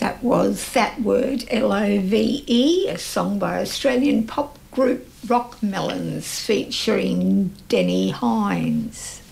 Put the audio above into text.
That was That Word, Love, a song by Australian pop group Rock Melons featuring Denny Hines.